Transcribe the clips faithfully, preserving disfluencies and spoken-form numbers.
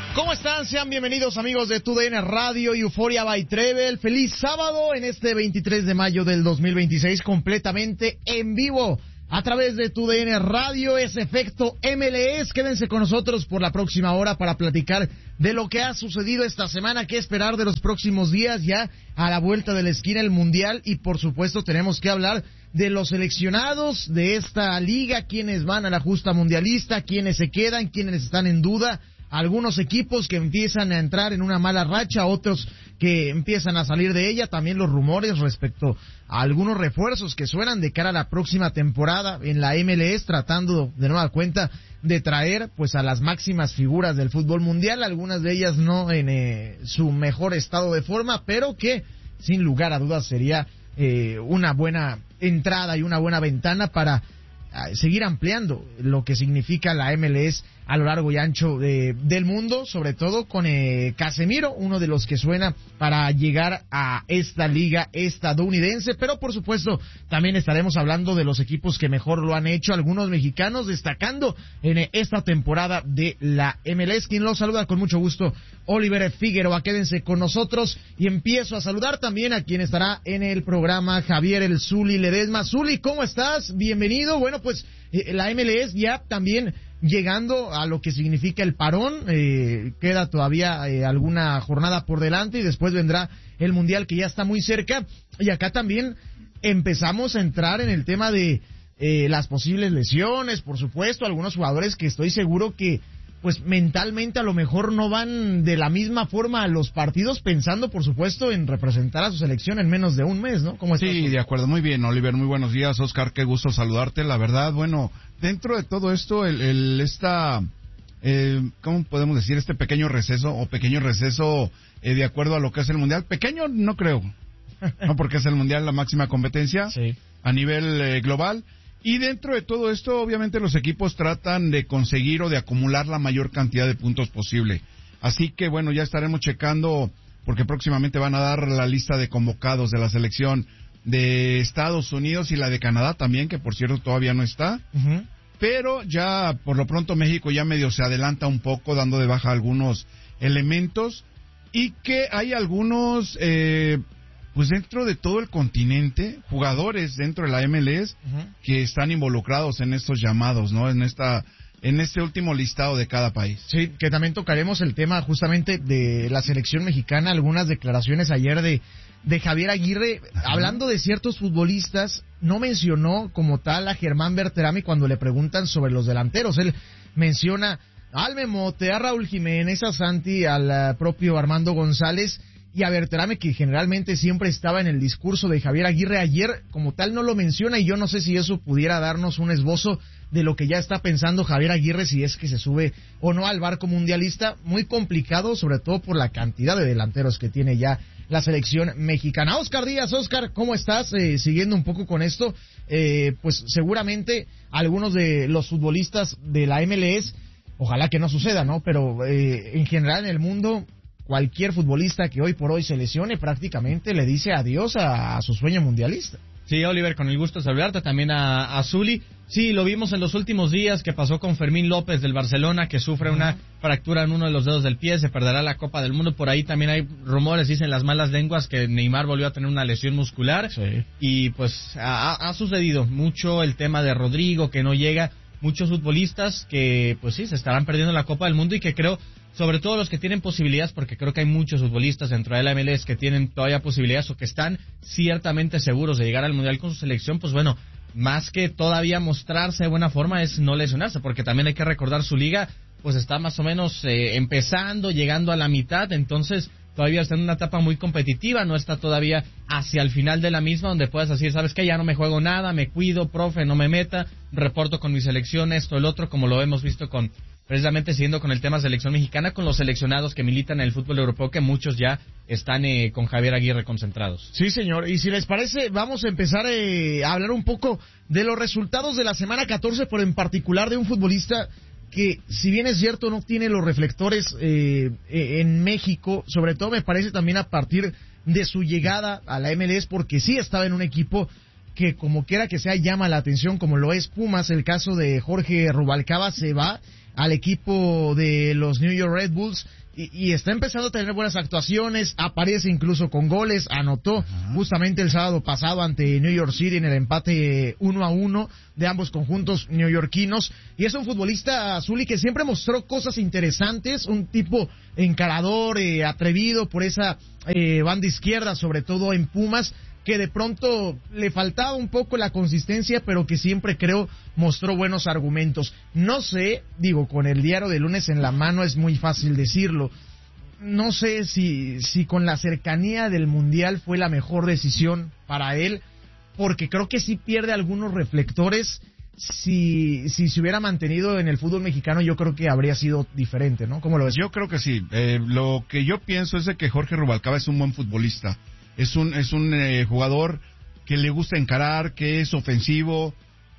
¿Cómo están? Sean bienvenidos, amigos de Tu D N Radio y Euphoria by Trevel. Feliz sábado en este veintitrés de mayo del dos mil veintiséis, completamente en vivo a través de Tu D N Radio. Es Efecto M L S. Quédense con nosotros por la próxima hora para platicar de lo que ha sucedido esta semana, qué esperar de los próximos días, ya a la vuelta de la esquina el Mundial, y por supuesto tenemos que hablar de los seleccionados de esta liga, quienes van a la justa mundialista, quienes se quedan, quienes están en duda. Algunos equipos que empiezan a entrar en una mala racha, otros que empiezan a salir de ella. También los rumores respecto a algunos refuerzos que suenan de cara a la próxima temporada en la M L S, tratando de nueva cuenta de traer pues a las máximas figuras del fútbol mundial, algunas de ellas no en eh, su mejor estado de forma, pero que sin lugar a dudas sería eh, una buena entrada y una buena ventana para seguir ampliando lo que significa la M L S a lo largo y ancho de, del mundo, sobre todo con eh, Casemiro, uno de los que suena para llegar a esta liga estadounidense. Pero por supuesto también estaremos hablando de los equipos que mejor lo han hecho, algunos mexicanos destacando en eh, esta temporada de la M L S. Quien los saluda con mucho gusto, Oliver Figueroa. Quédense con nosotros y empiezo a saludar también a quien estará en el programa, Javier el Zuli Ledesma. Zuli, ¿cómo estás? Bienvenido. Bueno, pues eh, la M L S ya también llegando a lo que significa el parón, eh, queda todavía eh, alguna jornada por delante y después vendrá el Mundial, que ya está muy cerca. Y acá también empezamos a entrar en el tema de eh, las posibles lesiones, por supuesto, algunos jugadores que estoy seguro que pues mentalmente a lo mejor no van de la misma forma a los partidos, pensando por supuesto en representar a su selección en menos de un mes, ¿no? ¿Cómo estás? Sí, de acuerdo, muy bien, Oliver, muy buenos días. Oscar, qué gusto saludarte. La verdad, bueno, dentro de todo esto, el, el esta, eh, ¿cómo podemos decir? Este pequeño receso, o pequeño receso eh, de acuerdo a lo que es el Mundial. Pequeño no creo, no, porque es el Mundial la máxima competencia sí. a nivel eh, global. Y dentro de todo esto, obviamente los equipos tratan de conseguir o de acumular la mayor cantidad de puntos posible. Así que bueno, ya estaremos checando, porque próximamente van a dar la lista de convocados de la selección de Estados Unidos y la de Canadá también, que por cierto todavía no está. Uh-huh. Pero ya por lo pronto México ya medio se adelanta un poco, dando de baja algunos elementos, y que hay algunos... Eh, pues dentro de todo el continente, jugadores dentro de la M L S uh-huh. que están involucrados en estos llamados, ¿no? En esta, en este último listado de cada país. Sí, que también tocaremos el tema justamente de la selección mexicana, algunas declaraciones ayer de, de Javier Aguirre, uh-huh. hablando de ciertos futbolistas. No mencionó como tal a Germán Berterame cuando le preguntan sobre los delanteros. Él menciona al Memote, a Raúl Jiménez, a Santi, al propio Armando González y a Berterame, que generalmente siempre estaba en el discurso de Javier Aguirre. Ayer como tal no lo menciona, y yo no sé si eso pudiera darnos un esbozo de lo que ya está pensando Javier Aguirre, si es que se sube o no al barco mundialista. Muy complicado, sobre todo por la cantidad de delanteros que tiene ya la selección mexicana. Oscar Díaz, Oscar, ¿cómo estás? Eh, siguiendo un poco con esto, eh, pues seguramente algunos de los futbolistas de la M L S, ojalá que no suceda, ¿no? Pero eh, en general en el mundo, cualquier futbolista que hoy por hoy se lesione prácticamente le dice adiós a, a su sueño mundialista. Sí, Oliver, con el gusto de saludarte, también a, a Zuli. Sí, lo vimos en los últimos días que pasó con Fermín López del Barcelona, que sufre una fractura en uno de los dedos del pie, se perderá la Copa del Mundo. Por ahí también hay rumores, dicen las malas lenguas, que Neymar volvió a tener una lesión muscular. Sí. Y pues ha, ha sucedido mucho el tema de Rodrigo, que no llega. Muchos futbolistas que pues sí, se estarán perdiendo la Copa del Mundo, y que creo, sobre todo los que tienen posibilidades, porque creo que hay muchos futbolistas dentro de la M L S que tienen todavía posibilidades o que están ciertamente seguros de llegar al Mundial con su selección, pues bueno, más que todavía mostrarse de buena forma es no lesionarse, porque también hay que recordar su liga, pues está más o menos eh, empezando, llegando a la mitad, entonces todavía está en una etapa muy competitiva, no está todavía hacia el final de la misma, donde puedas decir, ¿sabes qué? Ya no me juego nada, me cuido, profe, no me meta, reporto con mi selección, esto, el otro, como lo hemos visto con, precisamente siguiendo con el tema selección mexicana, con los seleccionados que militan en el fútbol europeo, que muchos ya están eh, con Javier Aguirre concentrados. Sí, señor, y si les parece, vamos a empezar eh, a hablar un poco de los resultados de la semana catorce, pero en particular de un futbolista que, si bien es cierto, no tiene los reflectores eh, en México, sobre todo me parece también a partir de su llegada a la M L S, porque sí estaba en un equipo que como quiera que sea llama la atención, como lo es Pumas. El caso de Jorge Rubalcaba se va al equipo de los New York Red Bulls y, y está empezando a tener buenas actuaciones, aparece incluso con goles, anotó uh-huh. justamente el sábado pasado ante New York City en el empate uno a uno de ambos conjuntos neoyorquinos, y es un futbolista, Zuli, que siempre mostró cosas interesantes, un tipo encarador, eh, atrevido por esa eh, banda izquierda, sobre todo en Pumas, que de pronto le faltaba un poco la consistencia, pero que siempre creo mostró buenos argumentos. No sé, digo, con el diario de lunes en la mano es muy fácil decirlo. No sé si, si con la cercanía del Mundial fue la mejor decisión para él, porque creo que sí pierde algunos reflectores. Si, si se hubiera mantenido en el fútbol mexicano, yo creo que habría sido diferente, ¿no? ¿Cómo lo ves? Yo creo que sí. Eh, lo que yo pienso es de que Jorge Rubalcaba es un buen futbolista. Es un es un eh, jugador que le gusta encarar, que es ofensivo,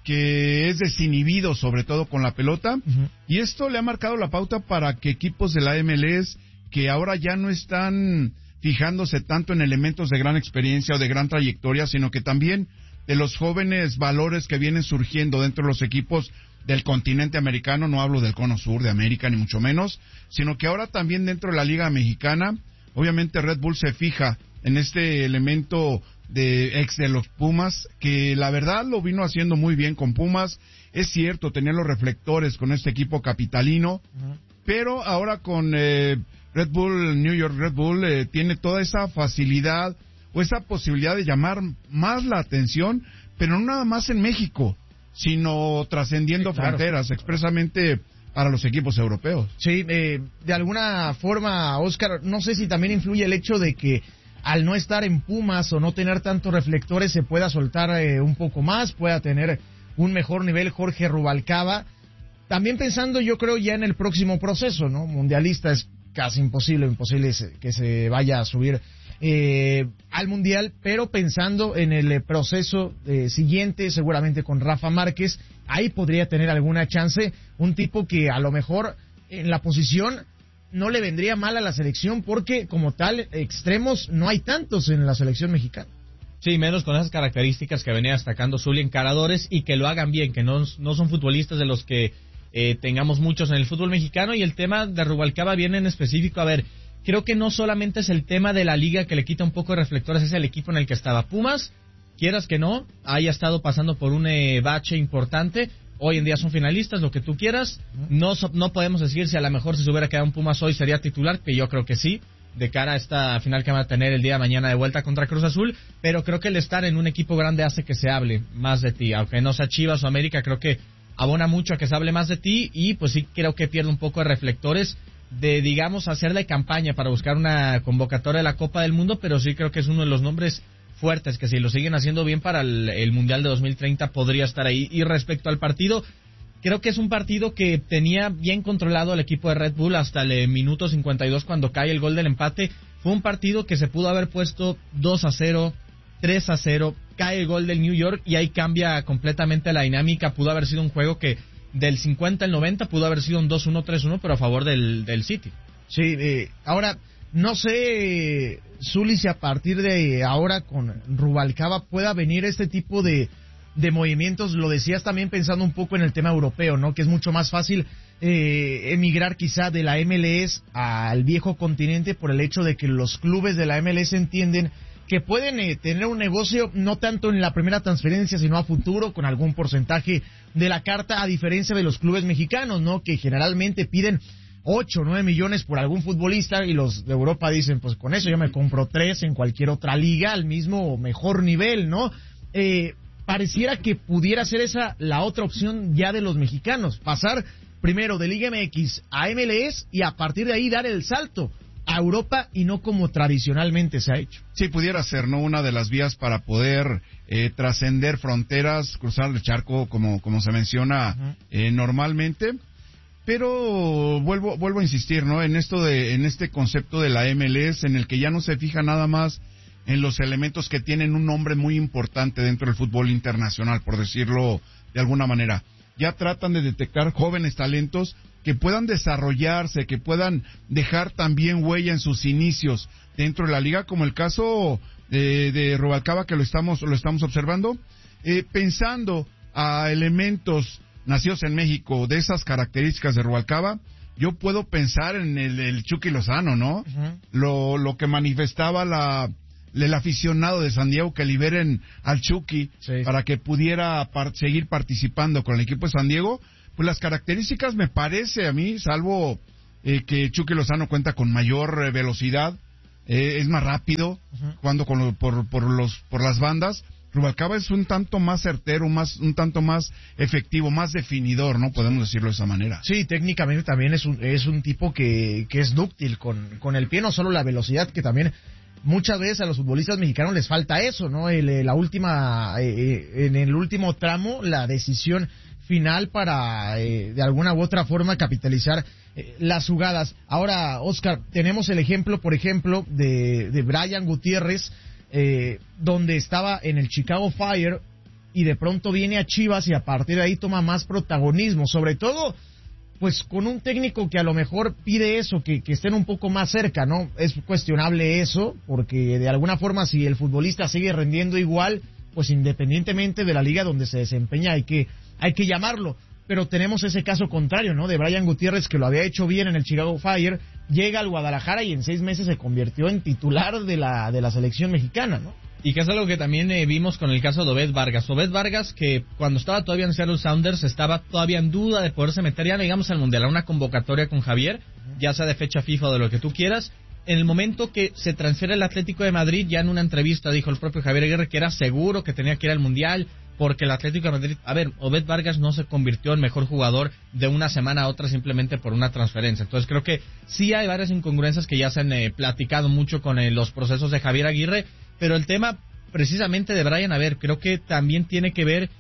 que es desinhibido sobre todo con la pelota, uh-huh. y esto le ha marcado la pauta para que equipos de la M L S que ahora ya no están fijándose tanto en elementos de gran experiencia o de gran trayectoria, sino que también de los jóvenes valores que vienen surgiendo dentro de los equipos del continente americano, no hablo del cono sur de América ni mucho menos, sino que ahora también dentro de la Liga Mexicana, obviamente Red Bull se fija en este elemento de ex de los Pumas, que la verdad lo vino haciendo muy bien con Pumas. Es cierto, tenía los reflectores con este equipo capitalino, uh-huh. pero ahora con eh, Red Bull, New York Red Bull, eh, tiene toda esa facilidad o esa posibilidad de llamar más la atención, pero no nada más en México, sino trascendiendo sí, claro. fronteras, expresamente para los equipos europeos. Sí, eh, de alguna forma, Oscar, no sé si también influye el hecho de que al no estar en Pumas o no tener tantos reflectores se pueda soltar eh, un poco más, pueda tener un mejor nivel Jorge Rubalcaba. También pensando, yo creo, ya en el próximo proceso, ¿no? Mundialista es casi imposible, imposible que se vaya a subir eh, al Mundial, pero pensando en el proceso eh, siguiente, seguramente con Rafa Márquez, ahí podría tener alguna chance, un tipo que a lo mejor en la posición no le vendría mal a la selección, porque como tal, extremos no hay tantos en la selección mexicana. Sí, menos con esas características que venía destacando Zuli, encaradores, y que lo hagan bien, que no, no son futbolistas de los que eh, tengamos muchos en el fútbol mexicano. Y el tema de Rubalcaba viene en específico, a ver, creo que no solamente es el tema de la liga que le quita un poco de reflectores, es el equipo en el que estaba Pumas, quieras que no, haya estado pasando por un eh, bache importante. Hoy en día son finalistas, lo que tú quieras. No no podemos decir si a lo mejor si se hubiera quedado un Pumas hoy sería titular, que yo creo que sí, de cara a esta final que van a tener el día de mañana de vuelta contra Cruz Azul. Pero creo que el estar en un equipo grande hace que se hable más de ti. Aunque no sea Chivas o América, creo que abona mucho a que se hable más de ti. Y pues sí creo que pierde un poco de reflectores de, digamos, hacerle campaña para buscar una convocatoria de la Copa del Mundo. Pero sí creo que es uno de los nombres fuertes, que si lo siguen haciendo bien para el, el Mundial de dos mil treinta podría estar ahí. Y respecto al partido, creo que es un partido que tenía bien controlado el equipo de Red Bull hasta el minuto cincuenta y dos cuando cae el gol del empate. Fue un partido que se pudo haber puesto dos a cero, tres a cero, cae el gol del New York y ahí cambia completamente la dinámica. Pudo haber sido un juego que del cincuenta al noventa pudo haber sido un dos uno, tres uno, pero a favor del, del City. Sí, eh, ahora no sé, Zuli, si a partir de ahora con Rubalcaba pueda venir este tipo de, de movimientos. Lo decías también pensando un poco en el tema europeo, ¿no? Que es mucho más fácil eh, emigrar quizá de la M L S al viejo continente por el hecho de que los clubes de la M L S entienden que pueden eh, tener un negocio no tanto en la primera transferencia, sino a futuro con algún porcentaje de la carta, a diferencia de los clubes mexicanos, ¿no? Que generalmente piden ocho, nueve millones por algún futbolista y los de Europa dicen, pues con eso yo me compro tres en cualquier otra liga al mismo o mejor nivel, ¿no? Eh, pareciera que pudiera ser esa la otra opción ya de los mexicanos, pasar primero de Liga M X a M L S y a partir de ahí dar el salto a Europa y no como tradicionalmente se ha hecho. Sí, pudiera ser, ¿no? Una de las vías para poder eh, trascender fronteras, cruzar el charco como, como se menciona uh-huh. eh, normalmente. Pero vuelvo vuelvo a insistir, ¿no? En esto de en este concepto de la M L S en el que ya no se fija nada más en los elementos que tienen un nombre muy importante dentro del fútbol internacional, por decirlo de alguna manera. Ya tratan de detectar jóvenes talentos que puedan desarrollarse, que puedan dejar también huella en sus inicios dentro de la liga, como el caso de, de Rubalcaba, que lo estamos lo estamos observando, eh, pensando a elementos nacidos en México, de esas características de Rubalcaba, yo puedo pensar en el, el Chucky Lozano, ¿no? Uh-huh. Lo, lo que manifestaba la, el aficionado de San Diego, que liberen al Chucky sí. para que pudiera par- seguir participando con el equipo de San Diego. Pues las características me parece a mí, salvo eh, que Chucky Lozano cuenta con mayor eh, velocidad, eh, es más rápido, uh-huh. jugando con lo, por, por, los, por las bandas. Rubalcaba es un tanto más certero, más un tanto más efectivo, más definidor, ¿no? Podemos decirlo de esa manera. Sí, técnicamente también es un, es un tipo que, que es dúctil con, con el pie, no solo la velocidad, que también muchas veces a los futbolistas mexicanos les falta eso, ¿no? El, la última, eh, en el último tramo, la decisión final para, eh, de alguna u otra forma, capitalizar eh, las jugadas. Ahora, Oscar, tenemos el ejemplo, por ejemplo, de, de Brian Gutiérrez, Eh, donde estaba en el Chicago Fire y de pronto viene a Chivas y a partir de ahí toma más protagonismo, sobre todo pues con un técnico que a lo mejor pide eso, que, que estén un poco más cerca, ¿no? Es cuestionable eso, porque de alguna forma si el futbolista sigue rendiendo igual, pues independientemente de la liga donde se desempeña hay que, hay que llamarlo. Pero tenemos ese caso contrario, ¿no? De Brian Gutiérrez, que lo había hecho bien en el Chicago Fire, llega al Guadalajara y en seis meses se convirtió en titular de la de la selección mexicana, ¿no? Y que es algo que también eh, vimos con el caso de Obed Vargas. Obed Vargas, que cuando estaba todavía en Seattle Sounders, estaba todavía en duda de poderse meter ya, digamos, al Mundial, a una convocatoria con Javier, ya sea de fecha FIFA o de lo que tú quieras. En el momento que se transfiere el Atlético de Madrid, ya en una entrevista dijo el propio Javier Aguirre que era seguro que tenía que ir al Mundial, porque el Atlético de Madrid, a ver, Obed Vargas no se convirtió en mejor jugador de una semana a otra simplemente por una transferencia. Entonces creo que sí hay varias incongruencias que ya se han eh, platicado mucho con eh, los procesos de Javier Aguirre, pero el tema precisamente de Brian, a ver, creo que también tiene que ver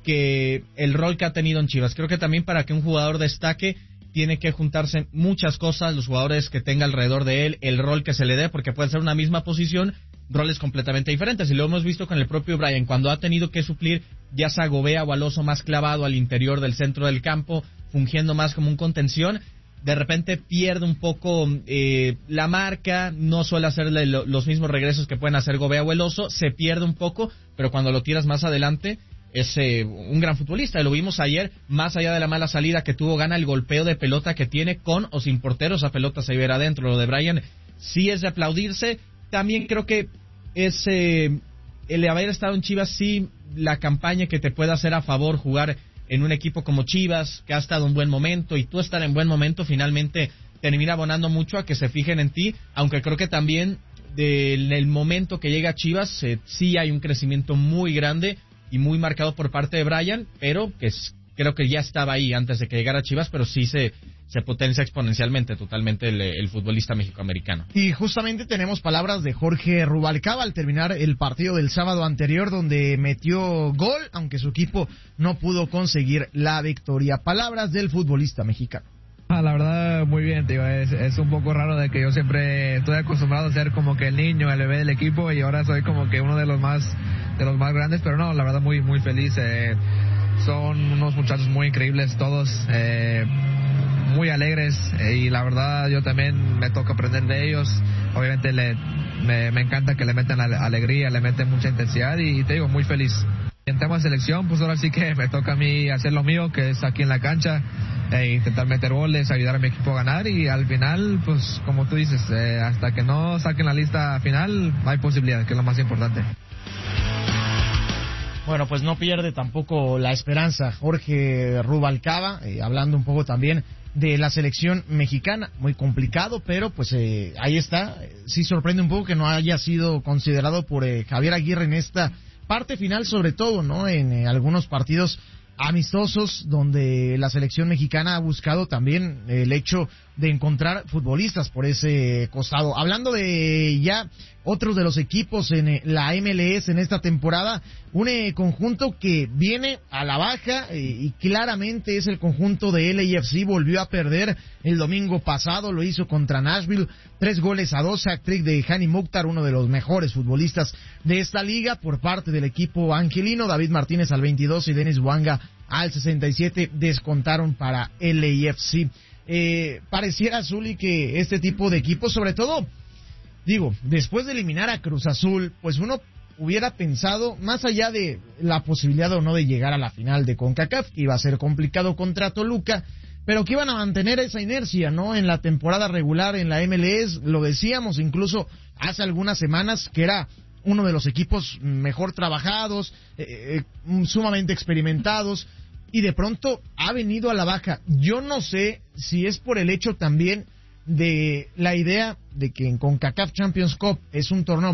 que el rol que ha tenido en Chivas. Creo que también para que un jugador destaque tiene que juntarse muchas cosas, los jugadores que tenga alrededor de él, el rol que se le dé, porque puede ser una misma posición, roles completamente diferentes, y lo hemos visto con el propio Brian, cuando ha tenido que suplir ya sea a Gobea o al Oso más clavado al interior del centro del campo, fungiendo más como un contención, de repente pierde un poco eh, la marca, no suele hacerle lo, los mismos regresos que pueden hacer Gobea o el Oso, se pierde un poco, pero cuando lo tiras más adelante es eh, un gran futbolista, y lo vimos ayer, más allá de la mala salida que tuvo, gana el golpeo de pelota que tiene con o sin portero, esa pelota se iba adentro. Lo de Brian sí es de aplaudirse. También creo que es eh, el haber estado en Chivas, sí, la campaña que te puede hacer a favor jugar en un equipo como Chivas, que ha estado en buen momento, y tú estar en buen momento, finalmente termina abonando mucho a que se fijen en ti, aunque creo que también del el momento que llega a Chivas, eh, sí hay un crecimiento muy grande y muy marcado por parte de Brian, pero que es, creo que ya estaba ahí antes de que llegara a Chivas, pero sí se, se potencia exponencialmente totalmente el, el futbolista mexicoamericano. Y justamente tenemos palabras de Jorge Rubalcaba al terminar el partido del sábado anterior, donde metió gol, aunque su equipo no pudo conseguir la victoria. Palabras del futbolista mexicano. Ah, la verdad, muy bien, tío. Es, es un poco raro de que yo siempre estoy acostumbrado a ser como que el niño, el bebé del equipo, y ahora soy como que uno de los más de los más grandes, pero no, la verdad muy muy feliz. Eh, son unos muchachos muy increíbles todos, eh, muy alegres, eh, y la verdad yo también me toca aprender de ellos. Obviamente le, me, me encanta que le metan la alegría, le meten mucha intensidad, y, y te digo, muy feliz. En tema de selección, pues ahora sí que me toca a mí hacer lo mío, que es aquí en la cancha, e intentar meter goles, ayudar a mi equipo a ganar, y al final, pues como tú dices, eh, hasta que no saquen la lista final, hay posibilidad, que es lo más importante. Bueno, pues no pierde tampoco la esperanza Jorge Rubalcaba, eh, hablando un poco también de la selección mexicana. Muy complicado, pero pues eh, ahí está. Sí sorprende un poco que no haya sido considerado por eh, Javier Aguirre en esta parte final, sobre todo, ¿no? En eh, algunos partidos amistosos donde la selección mexicana ha buscado también el hecho de encontrar futbolistas por ese costado. Hablando de ya otros de los equipos en la M L S en esta temporada, un eh, conjunto que viene a la baja eh, y claramente es el conjunto de L A F C. Volvió a perder el domingo pasado, lo hizo contra Nashville, tres goles a dos, hat-trick de Hani Mukhtar, uno de los mejores futbolistas de esta liga por parte del equipo angelino. David Martínez al veintidós y Denis Wanga al sesenta y siete descontaron para L A F C. Eh, pareciera, Zuli, que este tipo de equipos, sobre todo, digo, después de eliminar a Cruz Azul, pues uno hubiera pensado, más allá de la posibilidad o no de llegar a la final de CONCACAF, que iba a ser complicado contra Toluca, pero que iban a mantener esa inercia, ¿no? En la temporada regular en la M L S, lo decíamos incluso hace algunas semanas, que era uno de los equipos mejor trabajados, eh, eh, sumamente experimentados, y de pronto ha venido a la baja. Yo no sé si es por el hecho también de la idea de que en CONCACAF Champions Cup es un torneo